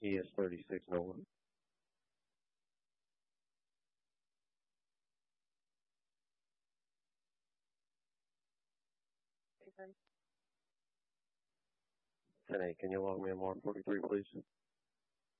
ES 36 Nova. Ten eight. Can you log me a Mark 43, please?